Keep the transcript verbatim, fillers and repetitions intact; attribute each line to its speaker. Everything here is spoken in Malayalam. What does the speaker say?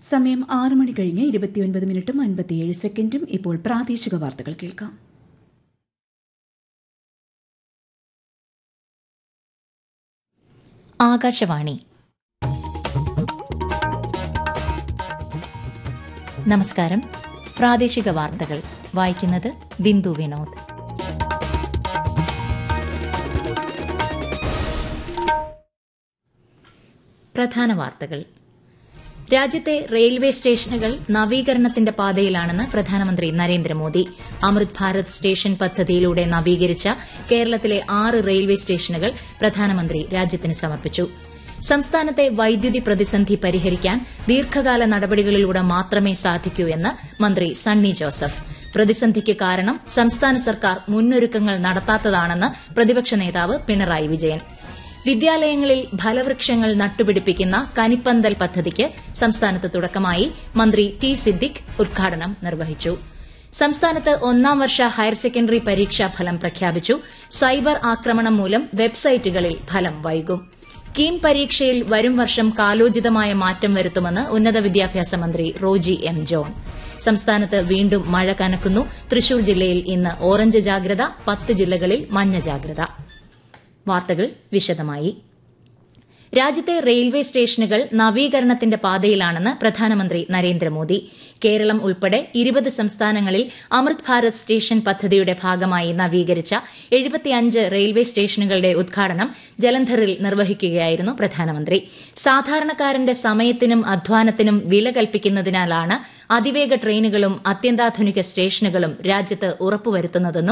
Speaker 1: സമയം ആറ് മണി കഴിഞ്ഞ് ഇരുപത്തിയൊൻപത് മിനിറ്റും അൻപത്തിയേഴ് സെക്കൻഡും. ഇപ്പോൾ പ്രാദേശിക വാർത്തകൾ കേൾക്കാം.
Speaker 2: ആകാശവാണി. നമസ്കാരം. പ്രാദേശിക വാർത്തകൾ വായിക്കുന്നത് ബിന്ദു വിനോദ്. പ്രധാന വാർത്തകൾ. രാജ്യത്തെ റെയിൽവേ സ്റ്റേഷനുകൾ നവീകരണത്തിന്റെ പാതയിലാണെന്ന് പ്രധാനമന്ത്രി നരേന്ദ്രമോദി. അമൃത് ഭാരത് സ്റ്റേഷൻ പദ്ധതിയിലൂടെ നവീകരിച്ച കേരളത്തിലെ ആറ് റെയിൽവേ സ്റ്റേഷനുകൾ പ്രധാനമന്ത്രി രാജ്യത്തിന് സമർപ്പിച്ചു. സംസ്ഥാനത്തെ വൈദ്യുതി പ്രതിസന്ധി പരിഹരിക്കാൻ ദീർഘകാല നടപടികളിലൂടെ മാത്രമേ സാധിക്കൂ എന്ന് മന്ത്രി സണ്ണി ജോസഫ്. പ്രതിസന്ധിക്ക് കാരണം സംസ്ഥാന സർക്കാർ മുന്നൊരുക്കങ്ങൾ നടത്താത്തതാണെന്ന് പ്രതിപക്ഷ നേതാവ് പിണറായി വിജയൻ. വിദ്യാലയങ്ങളിൽ ഫലവൃക്ഷങ്ങൾ നട്ടുപിടിപ്പിക്കുന്ന കനിപ്പന്തൽ പദ്ധതിക്ക് സംസ്ഥാനത്ത് തുടക്കമായി. മന്ത്രി ടി സിദ്ദിഖ് ഉദ്ഘാടനം നിർവഹിച്ചു. സംസ്ഥാനത്ത് ഒന്നാം വർഷ ഹയർ സെക്കൻഡറി പരീക്ഷാ ഫലം പ്രഖ്യാപിച്ചു. സൈബർ ആക്രമണം മൂലം വെബ്സൈറ്റുകളിൽ ഫലം വൈകും. കീം പരീക്ഷയിൽ വരും വർഷം കാലോചിതമായ മാറ്റം വരുത്തുമെന്ന് ഉന്നത വിദ്യാഭ്യാസ മന്ത്രി റോജി എം ജോൺ. സംസ്ഥാനത്ത് വീണ്ടും മഴ കനക്കുന്നു. തൃശൂർ ജില്ലയിൽ ഇന്ന് ഓറഞ്ച് ജാഗ്രത, പത്ത് ജില്ലകളിൽ മഞ്ഞ ജാഗ്രത. വാർത്തകൾ വിശദമായി. രാജ്യത്തെ റെയിൽവേ സ്റ്റേഷനുകൾ നവീകരണത്തിന്റെ പാതയിലാണെന്ന് പ്രധാനമന്ത്രി നരേന്ദ്രമോദി. കേരളം ഉൾപ്പെടെ ഇരുപത് സംസ്ഥാനങ്ങളിൽ അമൃത് ഭാരത് സ്റ്റേഷൻ പദ്ധതിയുടെ ഭാഗമായി നവീകരിച്ച എഴുപത്തിയഞ്ച് റെയിൽവേ സ്റ്റേഷനുകളുടെ ഉദ്ഘാടനം ജലന്ധറിൽ നിർവഹിക്കുകയായിരുന്നു പ്രധാനമന്ത്രി. സാധാരണക്കാരന്റെ സമയത്തിനും അധ്വാനത്തിനും വില കൽപ്പിക്കുന്നതിനാലാണ് അതിവേഗ ട്രെയിനുകളും അത്യന്താധുനിക സ്റ്റേഷനുകളും രാജ്യത്ത് ഉറപ്പുവരുത്തുന്നതെന്നും